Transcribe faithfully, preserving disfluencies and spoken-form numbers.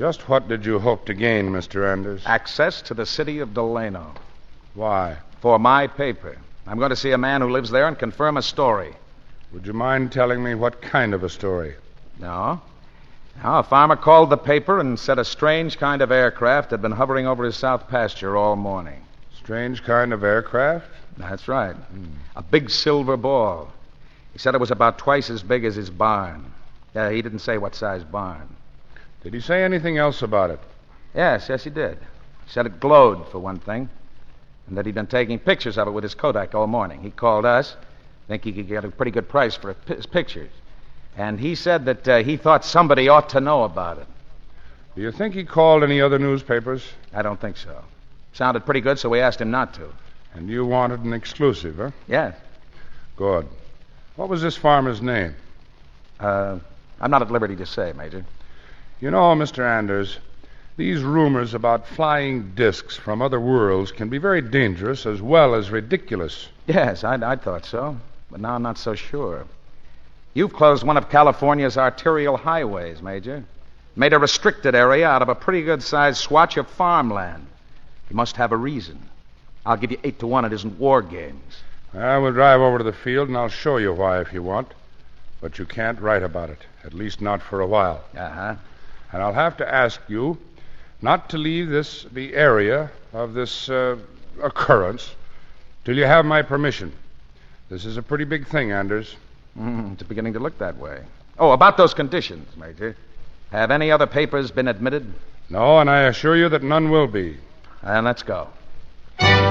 Just what did you hope to gain, Mister Anders? Access to the city of Delano. Why? For my paper. I'm going to see a man who lives there and confirm a story. Would you mind telling me what kind of a story? No. Now, a farmer called the paper and said a strange kind of aircraft had been hovering over his south pasture all morning. Strange kind of aircraft? That's right. Hmm. A big silver ball. He said it was about twice as big as his barn. Yeah, he didn't say what size barn. Did he say anything else about it? Yes, yes, he did. He said it glowed, for one thing, and that he'd been taking pictures of it with his Kodak all morning. He called us, think he could get a pretty good price for his pictures. And he said that uh, he thought somebody ought to know about it. Do you think he called any other newspapers? I don't think so. Sounded pretty good, so we asked him not to. And you wanted an exclusive, huh? Yes. Good. What was this farmer's name? Uh, I'm not at liberty to say, Major. You know, Mister Anders, these rumors about flying discs from other worlds can be very dangerous as well as ridiculous. Yes, I, I thought so. But now I'm not so sure. You've closed one of California's arterial highways, Major. Made a restricted area out of a pretty good-sized swatch of farmland. You must have a reason. I'll give you eight to one it isn't war games. I will drive over to the field and I'll show you why if you want. But you can't write about it, at least not for a while. Uh-huh. And I'll have to ask you not to leave this the area of this uh, occurrence till you have my permission. This is a pretty big thing, Anders. Mm, it's beginning to look that way. Oh, about those conditions, Major. Have any other papers been admitted? No, and I assure you that none will be. And let's go.